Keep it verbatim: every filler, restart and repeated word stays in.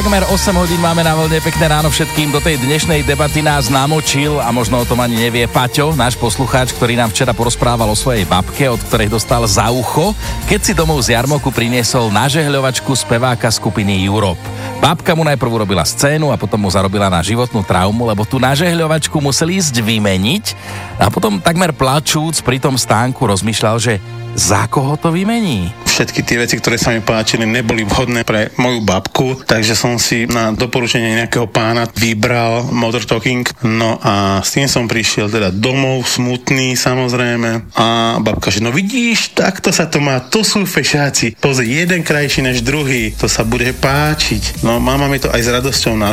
Takmer osem hodín máme na voľne, pekné ráno všetkým. Do tej dnešnej debaty nás namočil a možno o tom ani nevie Paťo, náš poslucháč, ktorý nám včera porozprával o svojej babke, od ktorej dostal za ucho, keď si domov z jarmoku priniesol nažehľovačku speváka skupiny Europe. Babka mu najprv urobila scénu a potom mu zarobila na životnú traumu, lebo tú nažehľovačku museli ísť vymeniť a potom takmer plačúc pri tom stánku rozmýšľal, že za koho to vymení? Všetky tie veci, ktoré sa mi páčili, neboli vhodné pre moju babku, takže som si na doporučenie nejakého pána vybral Modern Talking. No a s tým som prišiel teda domov, smutný samozrejme. A babka, že no vidíš, takto sa to má, to sú fešáci. Pozri, jeden krajší než druhý, to sa bude páčiť. No mama mi to aj s radosťou